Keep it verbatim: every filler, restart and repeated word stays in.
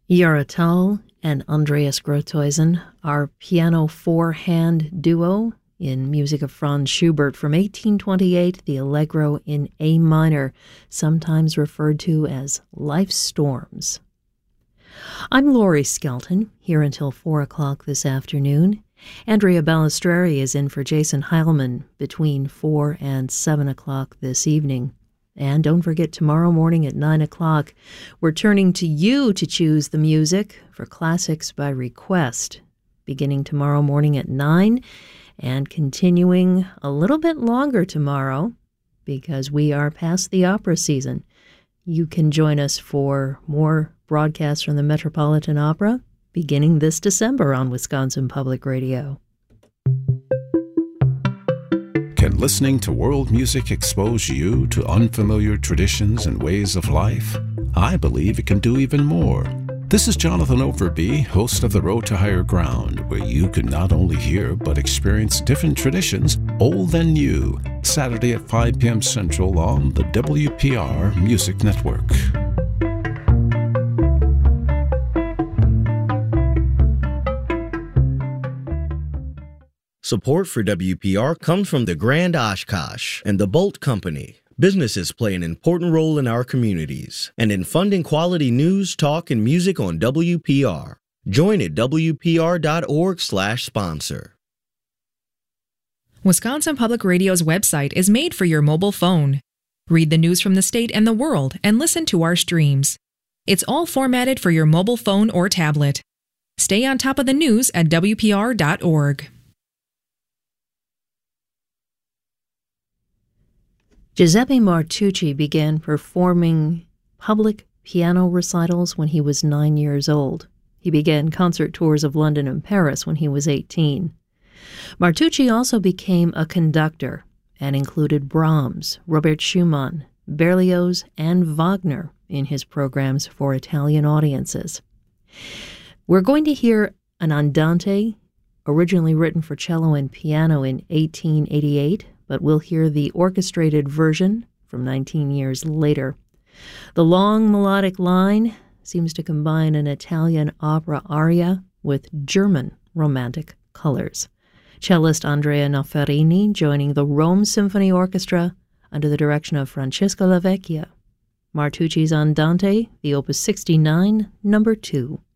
Jura Tull and Andreas Grothuysen, our piano four-hand duo in music of Franz Schubert from eighteen twenty-eight, the Allegro in A minor, sometimes referred to as Life's Storms. I'm Laurie Skelton, here until four o'clock this afternoon. Andrea Balistreri is in for Jason Heilman between four and seven o'clock this evening. And don't forget, tomorrow morning at nine o'clock, we're turning to you to choose the music for Classics by Request, beginning tomorrow morning at nine and continuing a little bit longer tomorrow because we are past the opera season. You can join us for more broadcasts from the Metropolitan Opera beginning this December on Wisconsin Public Radio. Can listening to world music expose you to unfamiliar traditions and ways of life? I believe it can do even more. This is Jonathan Overby, host of The Road to Higher Ground, where you can not only hear but experience different traditions, old and new, Saturday at five p.m. Central on the W P R Music Network. Support for W P R comes from the Grand Oshkosh and the Bolt Company. Businesses play an important role in our communities and in funding quality news, talk, and music on W P R. Join at W P R dot org slash sponsor. Wisconsin Public Radio's website is made for your mobile phone. Read the news from the state and the world and listen to our streams. It's all formatted for your mobile phone or tablet. Stay on top of the news at W P R dot org. Giuseppe Martucci began performing public piano recitals when he was nine years old. He began concert tours of London and Paris when he was eighteen. Martucci also became a conductor and included Brahms, Robert Schumann, Berlioz, and Wagner in his programs for Italian audiences. We're going to hear an andante, originally written for cello and piano in eighteen eighty-eight, but we'll hear the orchestrated version from nineteen years later. The long melodic line seems to combine an Italian opera aria with German romantic colors. Cellist Andrea Noferini joining the Rome Symphony Orchestra under the direction of Francesco Lavecchia. Martucci's Andante, the Opus sixty-nine, number two.